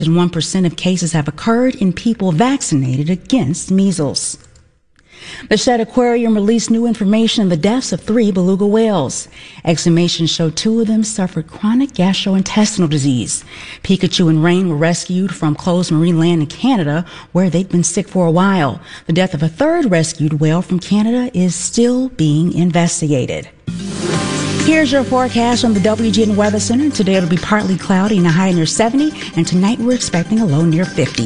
1% of cases have occurred in people vaccinated against measles. The Shedd Aquarium released new information on the deaths of 3 beluga whales. Exhumations show 2 of them suffered chronic gastrointestinal disease. Pikachu and Rain were rescued from closed marine land in Canada, where they'd been sick for a while. The death of a 3rd rescued whale from Canada is still being investigated. Here's your forecast from the WGN Weather Center. Today it'll be partly cloudy and a high near 70, and tonight we're expecting a low near 50.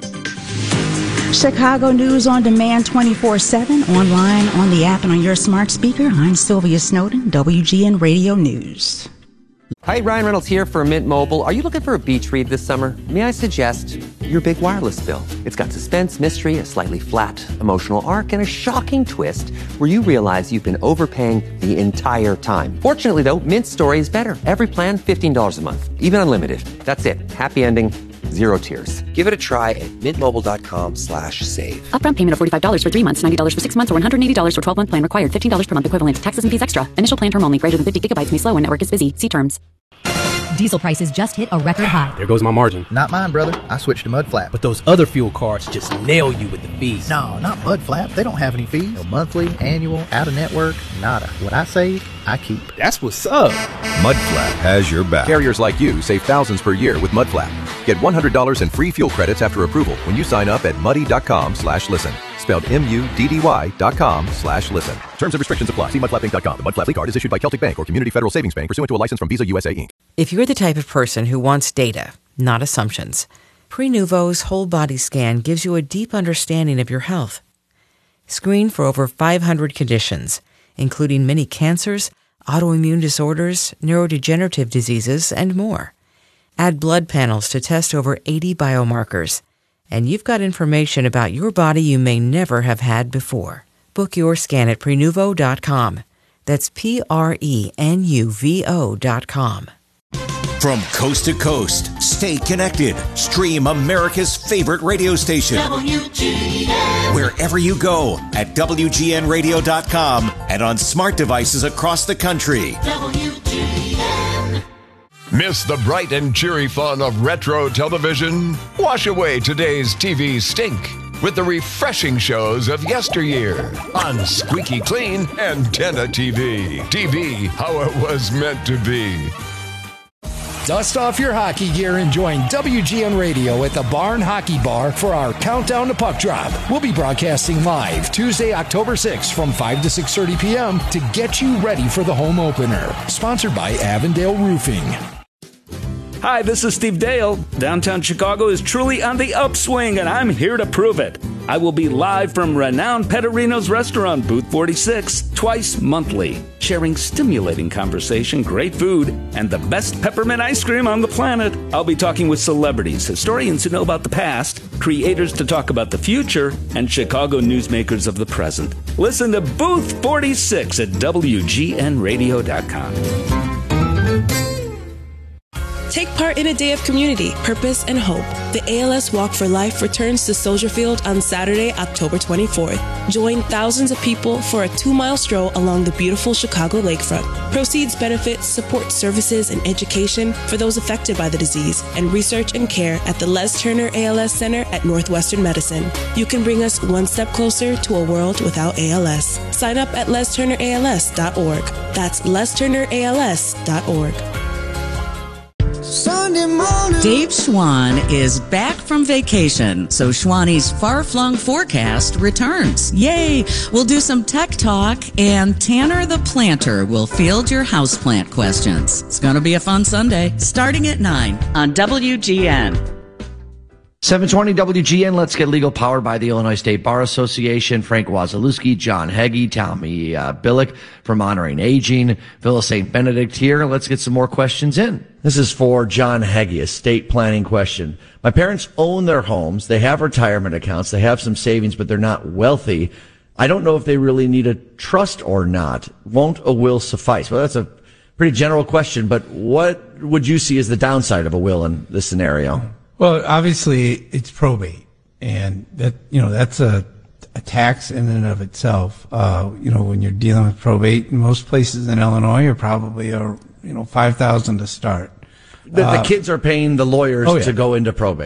Chicago News on Demand 24/7, online, on the app, and on your smart speaker. I'm Sylvia Snowden, WGN Radio News. Hi, Ryan Reynolds here for Mint Mobile. Are you looking for a beach read this summer? May I suggest your big wireless bill? It's got suspense, mystery, a slightly flat emotional arc, and a shocking twist where you realize you've been overpaying the entire time. Fortunately, though, Mint's story is better. Every plan, $15 a month, even unlimited. That's it. Happy ending. 0 tears. Give it a try at mintmobile.com/save. Upfront payment of $45 for 3 months, $90 for 6 months, or $180 for 12-month plan required. $15 per month equivalent. Taxes and fees extra. Initial plan term only. Greater than 50 gigabytes may slow when network is busy. See terms. Diesel prices just hit a record high. There goes my margin. Not mine, brother. I switched to Mudflap. But those other fuel cards just nail you with the fees. No, not Mudflap. They don't have any fees. No monthly, annual, out-of-network, nada. What I save, I keep. That's what's up. Mudflap has your back. Carriers like you save thousands per year with Mudflap. Get $100 in free fuel credits after approval when you sign up at muddy.com/listen. Spelled MUDDY.com/listen. Terms and restrictions apply. See mudflappinc.com. The Mudflap card is issued by Celtic Bank or Community Federal Savings Bank pursuant to a license from Visa USA Inc. If you're the type of person who wants data, not assumptions, Prenuvo's whole body scan gives you a deep understanding of your health. Screen for over 500 conditions, including many cancers, autoimmune disorders, neurodegenerative diseases, and more. Add blood panels to test over 80 biomarkers, and you've got information about your body you may never have had before. Book your scan at Prenuvo.com. That's Prenuvo.com. From coast to coast, stay connected. Stream America's favorite radio station. WGN. Wherever you go at WGNradio.com and on smart devices across the country. WGN. Miss the bright and cheery fun of retro television? Wash away today's TV stink with the refreshing shows of yesteryear on Squeaky Clean Antenna TV. TV, how it was meant to be. Dust off your hockey gear and join WGN Radio at the Barn Hockey Bar for our Countdown to Puck Drop. We'll be broadcasting live Tuesday, October 6th from 5 to 6:30 p.m. to get you ready for the home opener. Sponsored by Avondale Roofing. Hi, this is Steve Dale. Downtown Chicago is truly on the upswing, and I'm here to prove it. I will be live from renowned Petterino's restaurant, Booth 46, twice monthly, sharing stimulating conversation, great food, and the best peppermint ice cream on the planet. I'll be talking with celebrities, historians who know about the past, creators to talk about the future, and Chicago newsmakers of the present. Listen to Booth 46 at WGNradio.com. Take part in a day of community, purpose, and hope. The ALS Walk for Life returns to Soldier Field on Saturday, October 24th. Join thousands of people for a 2-mile stroll along the beautiful Chicago lakefront. Proceeds benefit support services and education for those affected by the disease and research and care at the Les Turner ALS Center at Northwestern Medicine. You can bring us one step closer to a world without ALS. Sign up at lesturnerals.org. That's lesturnerals.org. Sunday morning. Dave Schwann is back from vacation, so Schwanny's far-flung forecast returns. Yay! We'll do some tech talk, and Tanner the Planter will field your houseplant questions. It's going to be a fun Sunday, starting at 9 on WGN. 720 WGN, Let's Get Legal, powered by the Illinois State Bar Association. Frank Wazalewski, John Heggie, Tommy Billick from Honoring Aging, Phyllis St. Benedict here. Let's get some more questions in. This is for John Heggie, estate planning question. My parents own their homes. They have retirement accounts. They have some savings, but they're not wealthy. I don't know if they really need a trust or not. Won't a will suffice? Well, that's a pretty general question, but what would you see as the downside of a will in this scenario? Well, obviously it's probate, and that's a tax in and of itself. When you're dealing with probate, in most places in Illinois are probably $5,000 to start. That the kids are paying the lawyers to go into probate.